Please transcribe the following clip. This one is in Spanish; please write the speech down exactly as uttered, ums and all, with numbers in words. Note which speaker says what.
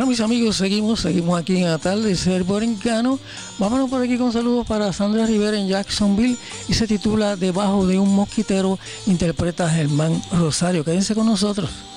Speaker 1: Bueno, mis amigos, seguimos, seguimos aquí en Atardecer Borincano. Vámonos por aquí con saludos para Sandra Rivera en Jacksonville y se titula Debajo de un mosquitero, interpreta Germán Rosario. Quédense con nosotros.